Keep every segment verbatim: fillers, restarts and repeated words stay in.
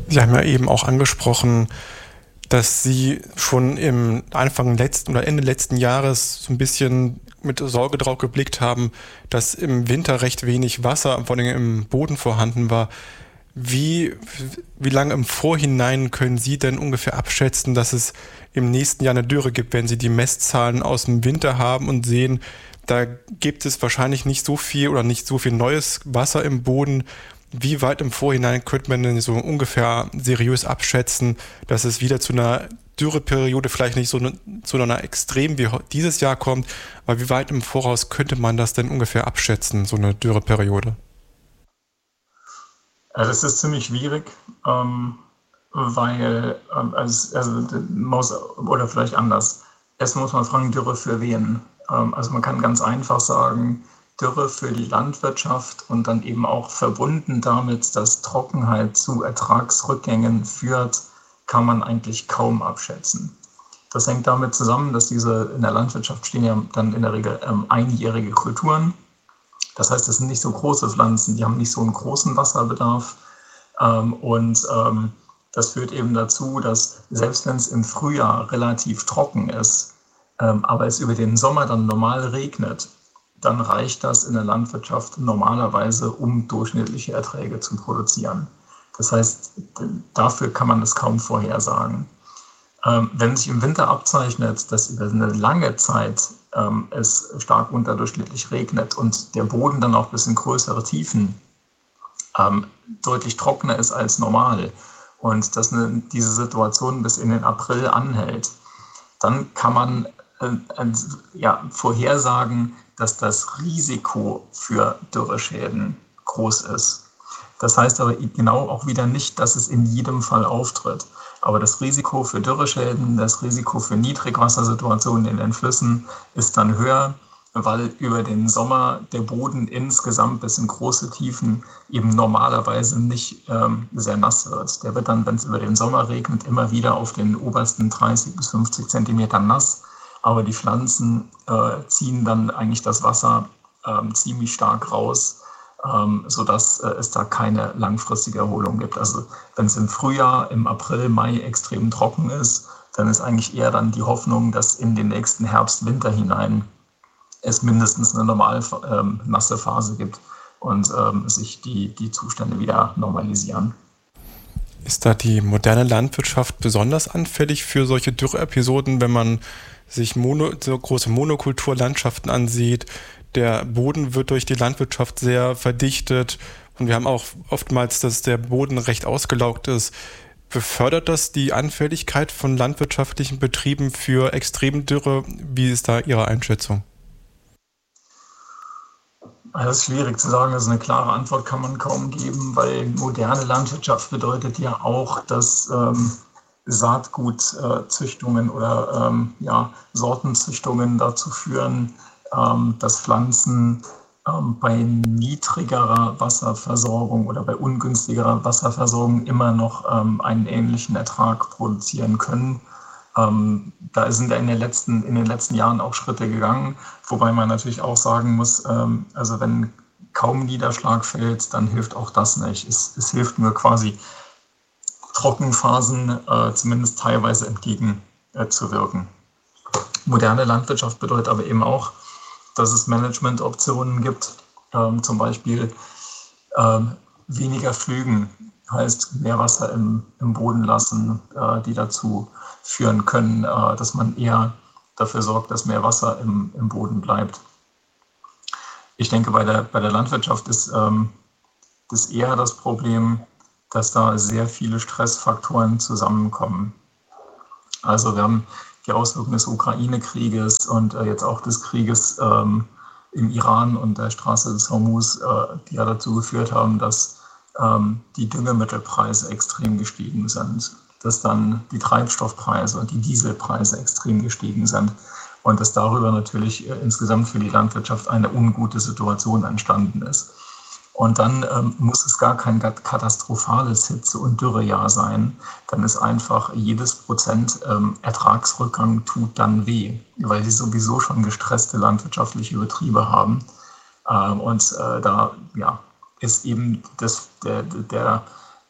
Sie haben ja eben auch angesprochen, dass Sie schon im Anfang letzten oder Ende letzten Jahres so ein bisschen mit Sorge drauf geblickt haben, dass im Winter recht wenig Wasser, vor allem im Boden vorhanden war. Wie, wie lange im Vorhinein können Sie denn ungefähr abschätzen, dass es im nächsten Jahr eine Dürre gibt, wenn Sie die Messzahlen aus dem Winter haben und sehen, da gibt es wahrscheinlich nicht so viel oder nicht so viel neues Wasser im Boden. Wie weit im Vorhinein könnte man denn so ungefähr seriös abschätzen, dass es wieder zu einer Dürreperiode, vielleicht nicht so eine, zu einer Extrem wie dieses Jahr kommt, aber wie weit im Voraus könnte man das denn ungefähr abschätzen, so eine Dürreperiode? Also das ist ziemlich schwierig, ähm, weil, ähm, also, also muss, oder vielleicht anders. Erstmal muss man fragen, Dürre für wen? Ähm, also man kann ganz einfach sagen, Dürre für die Landwirtschaft und dann eben auch verbunden damit, dass Trockenheit zu Ertragsrückgängen führt, kann man eigentlich kaum abschätzen. Das hängt damit zusammen, dass diese in der Landwirtschaft stehen ja dann in der Regel ähm, einjährige Kulturen. Das heißt, das sind nicht so große Pflanzen, die haben nicht so einen großen Wasserbedarf. Ähm, und ähm, das führt eben dazu, dass selbst wenn es im Frühjahr relativ trocken ist, ähm, aber es über den Sommer dann normal regnet, dann reicht das in der Landwirtschaft normalerweise, um durchschnittliche Erträge zu produzieren. Das heißt, dafür kann man das kaum vorhersagen. Ähm, wenn sich im Winter abzeichnet, dass über eine lange Zeit ähm, es stark unterdurchschnittlich regnet und der Boden dann auch bis in größere Tiefen ähm, deutlich trockener ist als normal und dass eine, diese Situation bis in den April anhält, dann kann man äh, äh, ja, vorhersagen, dass das Risiko für Dürreschäden groß ist. Das heißt aber genau auch wieder nicht, dass es in jedem Fall auftritt. Aber das Risiko für Dürreschäden, das Risiko für Niedrigwassersituationen in den Flüssen ist dann höher, weil über den Sommer der Boden insgesamt bis in große Tiefen eben normalerweise nicht ähm, sehr nass wird. Der wird dann, wenn es über den Sommer regnet, immer wieder auf den obersten dreißig bis fünfzig Zentimetern nass. Aber die Pflanzen äh, ziehen dann eigentlich das Wasser äh, ziemlich stark raus, ähm, sodass äh, es da keine langfristige Erholung gibt. Also wenn es im Frühjahr, im April, Mai extrem trocken ist, dann ist eigentlich eher dann die Hoffnung, dass in den nächsten Herbst, Winter hinein es mindestens eine normal ähm, nasse Phase gibt und ähm, sich die, die Zustände wieder normalisieren. Ist da die moderne Landwirtschaft besonders anfällig für solche Dürreepisoden, wenn man sich Mono, so große Monokulturlandschaften ansieht? Der Boden wird durch die Landwirtschaft sehr verdichtet und wir haben auch oftmals, dass der Boden recht ausgelaugt ist. Befördert das die Anfälligkeit von landwirtschaftlichen Betrieben für Extremdürre? Wie ist da Ihre Einschätzung? Das ist schwierig zu sagen, also eine klare Antwort kann man kaum geben, weil moderne Landwirtschaft bedeutet ja auch, dass ähm, Saatgutzüchtungen oder ähm, ja, Sortenzüchtungen dazu führen, ähm, dass Pflanzen ähm, bei niedrigerer Wasserversorgung oder bei ungünstigerer Wasserversorgung immer noch ähm, einen ähnlichen Ertrag produzieren können. Ähm, da sind ja in den, letzten, in den letzten Jahren auch Schritte gegangen, wobei man natürlich auch sagen muss, ähm, also wenn kaum Niederschlag fällt, dann hilft auch das nicht. Es, es hilft nur quasi Trockenphasen äh, zumindest teilweise entgegenzuwirken. Äh, Moderne Landwirtschaft bedeutet aber eben auch, dass es Managementoptionen gibt, ähm, zum Beispiel äh, weniger Pflügen, heißt mehr Wasser im, im Boden lassen, äh, die dazu führen können, äh, dass man eher dafür sorgt, dass mehr Wasser im, im Boden bleibt. Ich denke, bei der, bei der Landwirtschaft ist, ähm, ist eher das Problem, dass da sehr viele Stressfaktoren zusammenkommen. Also wir haben die Auswirkungen des Ukraine-Krieges und äh, jetzt auch des Krieges ähm, im Iran und der Straße des Hormuz, äh, die ja dazu geführt haben, dass ähm, die Düngemittelpreise extrem gestiegen sind, dass dann die Treibstoffpreise und die Dieselpreise extrem gestiegen sind und dass darüber natürlich äh, insgesamt für die Landwirtschaft eine ungute Situation entstanden ist. Und dann ähm, muss es gar kein katastrophales Hitze- und Dürrejahr sein. Dann ist einfach jedes Prozent ähm, Ertragsrückgang tut dann weh, weil sie sowieso schon gestresste landwirtschaftliche Betriebe haben. Ähm, und äh, da ja, ist eben das, der, der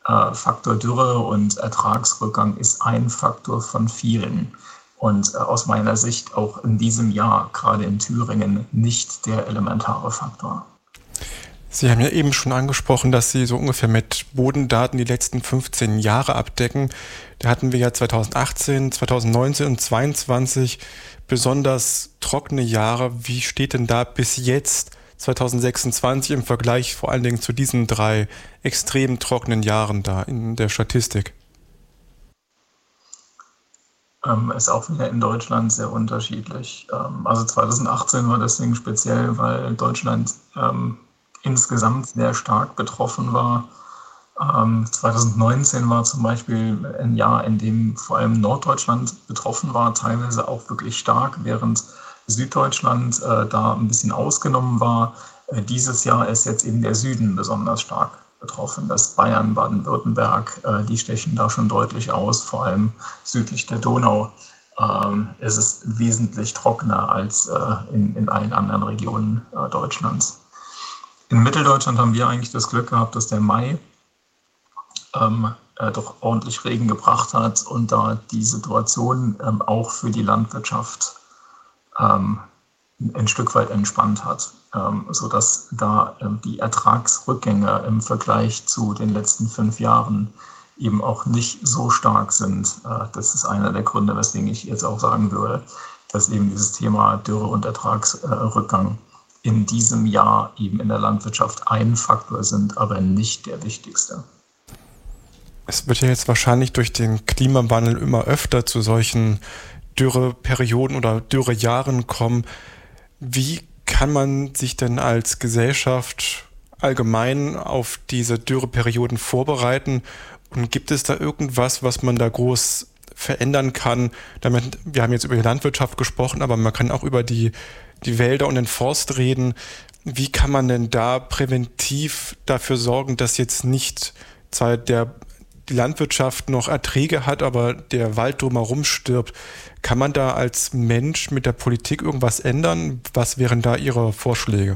äh, Faktor Dürre und Ertragsrückgang ist ein Faktor von vielen. Und äh, aus meiner Sicht auch in diesem Jahr, gerade in Thüringen, nicht der elementare Faktor. Sie haben ja eben schon angesprochen, dass Sie so ungefähr mit Bodendaten die letzten fünfzehn Jahre abdecken. Da hatten wir ja zweitausendachtzehn, zweitausendneunzehn und zweitausendzweiundzwanzig besonders trockene Jahre. Wie steht denn da bis jetzt zweitausendsechsundzwanzig im Vergleich vor allen Dingen zu diesen drei extrem trockenen Jahren da in der Statistik? Ähm, ist auch wieder in Deutschland sehr unterschiedlich. Ähm, also zweitausendachtzehn war deswegen speziell, weil Deutschland ähm, insgesamt sehr stark betroffen war. Ähm, zweitausendneunzehn war zum Beispiel ein Jahr, in dem vor allem Norddeutschland betroffen war, teilweise auch wirklich stark, während Süddeutschland äh, da ein bisschen ausgenommen war. Äh, dieses Jahr ist jetzt eben der Süden besonders stark betroffen. Das Bayern, Baden-Württemberg, äh, die stechen da schon deutlich aus, vor allem südlich der Donau. Ähm, es ist wesentlich trockener als äh, in, in allen anderen Regionen äh, Deutschlands. In Mitteldeutschland haben wir eigentlich das Glück gehabt, dass der Mai ähm, äh, doch ordentlich Regen gebracht hat und da die Situation ähm, auch für die Landwirtschaft ähm, ein Stück weit entspannt hat, ähm, sodass da ähm, die Ertragsrückgänge im Vergleich zu den letzten fünf Jahren eben auch nicht so stark sind. Äh, das ist einer der Gründe, weswegen ich jetzt auch sagen würde, dass eben dieses Thema Dürre und Ertragsrückgang in diesem Jahr eben in der Landwirtschaft ein Faktor sind, aber nicht der wichtigste. Es wird ja jetzt wahrscheinlich durch den Klimawandel immer öfter zu solchen Dürreperioden oder Dürrejahren kommen. Wie kann man sich denn als Gesellschaft allgemein auf diese Dürreperioden vorbereiten? Und gibt es da irgendwas, was man da groß verändern kann? Damit, wir haben jetzt über die Landwirtschaft gesprochen, aber man kann auch über die die Wälder und den Forst reden. Wie kann man denn da präventiv dafür sorgen, dass jetzt nicht zwar der, die Landwirtschaft noch Erträge hat, aber der Wald drumherum stirbt? Kann man da als Mensch mit der Politik irgendwas ändern? Was wären da Ihre Vorschläge?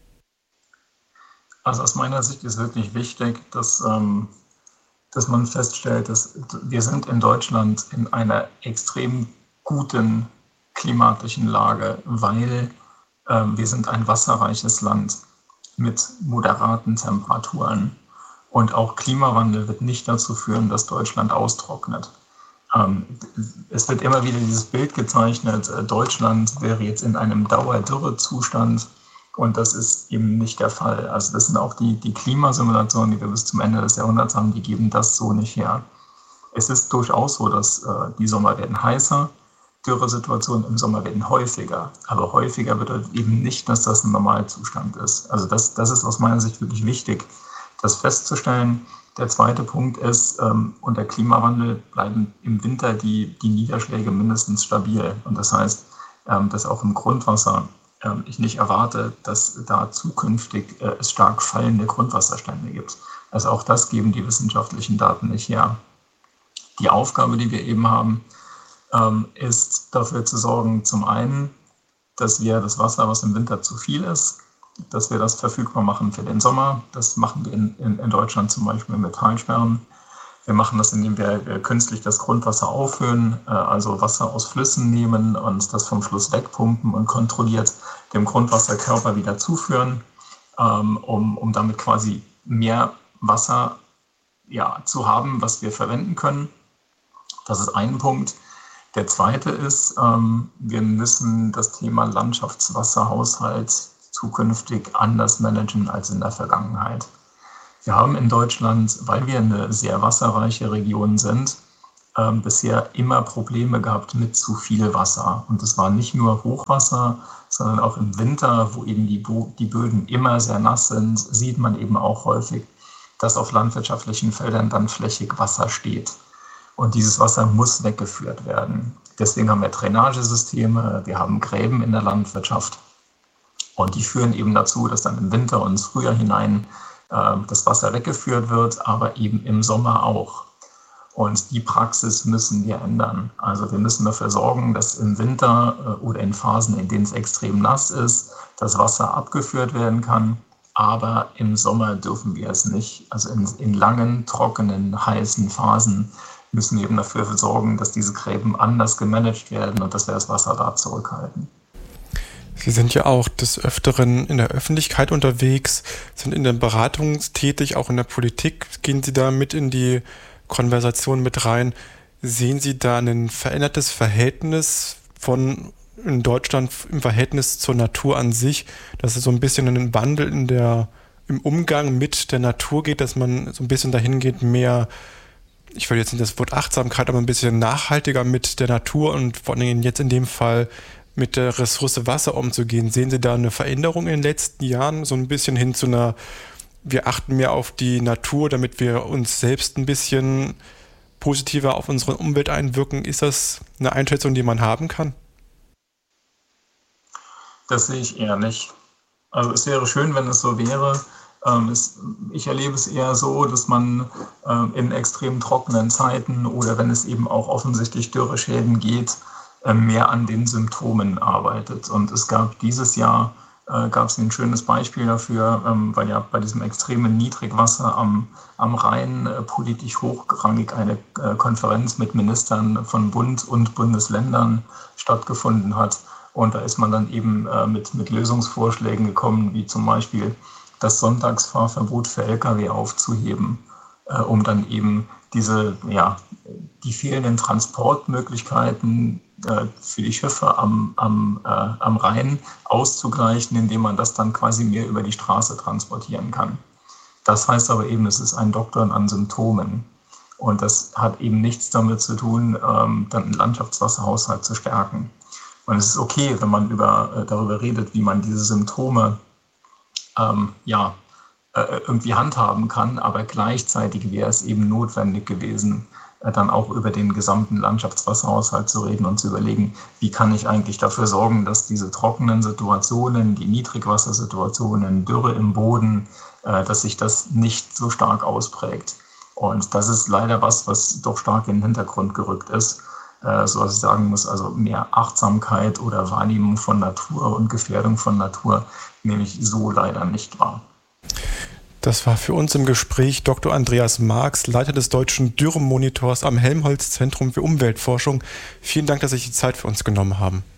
Also aus meiner Sicht ist wirklich wichtig, dass, ähm, dass man feststellt, dass wir sind in Deutschland in einer extrem guten klimatischen Lage, weil äh, wir sind ein wasserreiches Land mit moderaten Temperaturen und auch Klimawandel wird nicht dazu führen, dass Deutschland austrocknet. Ähm, es wird immer wieder dieses Bild gezeichnet, äh, Deutschland wäre jetzt in einem Dauerdürrezustand und das ist eben nicht der Fall. Also das sind auch die, die Klimasimulationen, die wir bis zum Ende des Jahrhunderts haben, die geben das so nicht her. Es ist durchaus so, dass äh, die Sommer werden heißer, Dürresituationen im Sommer werden häufiger, aber häufiger bedeutet eben nicht, dass das ein Normalzustand ist. Also das, das ist aus meiner Sicht wirklich wichtig, das festzustellen. Der zweite Punkt ist, ähm, unter Klimawandel bleiben im Winter die, die Niederschläge mindestens stabil. Und das heißt, ähm, dass auch im Grundwasser ähm, ich nicht erwarte, dass da zukünftig äh, es stark fallende Grundwasserstände gibt. Also auch das geben die wissenschaftlichen Daten nicht her. Die Aufgabe, die wir eben haben, ist dafür zu sorgen, zum einen, dass wir das Wasser, was im Winter zu viel ist, dass wir das verfügbar machen für den Sommer. Das machen wir in, in, in Deutschland zum Beispiel mit Talsperren. Wir machen das, indem wir, wir künstlich das Grundwasser aufhöhen, also Wasser aus Flüssen nehmen und das vom Fluss wegpumpen und kontrolliert dem Grundwasserkörper wieder zuführen, um, um damit quasi mehr Wasser ja, zu haben, was wir verwenden können. Das ist ein Punkt. Der zweite ist, ähm, wir müssen das Thema Landschaftswasserhaushalt zukünftig anders managen als in der Vergangenheit. Wir haben in Deutschland, weil wir eine sehr wasserreiche Region sind, ähm, bisher immer Probleme gehabt mit zu viel Wasser. Und das war nicht nur Hochwasser, sondern auch im Winter, wo eben die, Bo- die Böden immer sehr nass sind, sieht man eben auch häufig, dass auf landwirtschaftlichen Feldern dann flächig Wasser steht. Und dieses Wasser muss weggeführt werden. Deswegen haben wir Drainagesysteme, wir haben Gräben in der Landwirtschaft. Und die führen eben dazu, dass dann im Winter und ins Frühjahr hinein äh, das Wasser weggeführt wird, aber eben im Sommer auch. Und die Praxis müssen wir ändern. Also wir müssen dafür sorgen, dass im Winter äh, oder in Phasen, in denen es extrem nass ist, das Wasser abgeführt werden kann. aber im Sommer dürfen wir es nicht. Also in, in langen, trockenen, heißen Phasen müssen wir eben dafür sorgen, dass diese Gräben anders gemanagt werden und dass wir das Wasser da zurückhalten. Sie sind ja auch des Öfteren in der Öffentlichkeit unterwegs, sind in der Beratung tätig, auch in der Politik. Gehen Sie da mit in die Konversation mit rein? Sehen Sie da ein verändertes Verhältnis von in Deutschland im Verhältnis zur Natur an sich, dass es so ein bisschen einen Wandel in der, im Umgang mit der Natur geht, dass man so ein bisschen dahin geht, mehr, ich will jetzt nicht das Wort Achtsamkeit, aber ein bisschen nachhaltiger mit der Natur und vor allem jetzt in dem Fall mit der Ressource Wasser umzugehen? Sehen Sie da eine Veränderung in den letzten Jahren, so ein bisschen hin zu einer, wir achten mehr auf die Natur, damit wir uns selbst ein bisschen positiver auf unsere Umwelt einwirken? Ist das eine Einschätzung, die man haben kann? Das sehe ich eher nicht. Also es wäre schön, wenn es so wäre. Ähm, es, ich erlebe es eher so, dass man ähm, in extrem trockenen Zeiten oder wenn es eben auch offensichtlich Dürreschäden geht, mehr an den Symptomen arbeitet. Und es gab dieses Jahr äh, gab es ein schönes Beispiel dafür, ähm, weil ja bei diesem extremen Niedrigwasser am, am Rhein äh, politisch hochrangig eine äh, Konferenz mit Ministern von Bund und Bundesländern stattgefunden hat. Und da ist man dann eben äh, mit, mit Lösungsvorschlägen gekommen, wie zum Beispiel das Sonntagsfahrverbot für L K W aufzuheben, äh, um dann eben diese, ja, die fehlenden Transportmöglichkeiten äh, für die Schiffe am, am, äh, am Rhein auszugleichen, indem man das dann quasi mehr über die Straße transportieren kann. Das heißt aber eben, es ist ein Doktern an Symptomen. Und das hat eben nichts damit zu tun, ähm, dann einen Landschaftswasserhaushalt zu stärken. Und es ist okay, wenn man über, äh, darüber redet, wie man diese Symptome ähm, ja, äh, irgendwie handhaben kann, aber gleichzeitig wäre es eben notwendig gewesen, äh, dann auch über den gesamten Landschaftswasserhaushalt zu reden und zu überlegen, wie kann ich eigentlich dafür sorgen, dass diese trockenen Situationen, die Niedrigwassersituationen, Dürre im Boden, äh, dass sich das nicht so stark ausprägt. Und das ist leider was, was doch stark in den Hintergrund gerückt ist, äh, so dass ich sagen muss, also mehr Achtsamkeit oder Wahrnehmung von Natur und Gefährdung von Natur nehme ich so leider nicht wahr. Das war für uns im Gespräch Doktor Andreas Marx, Leiter des Deutschen Dürrenmonitors am Helmholtz Zentrum für Umweltforschung. Vielen Dank, dass Sie sich die Zeit für uns genommen haben.